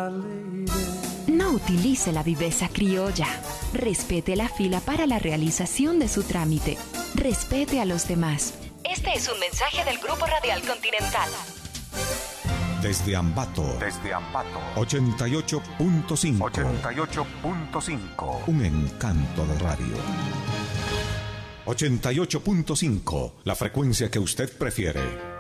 No utilice la viveza criolla. Respete la fila para la realización de su trámite. Respete a los demás. Este es un mensaje del Grupo Radial Continental. Desde Ambato. 88.5. Un encanto de radio. 88.5, la frecuencia que usted prefiere.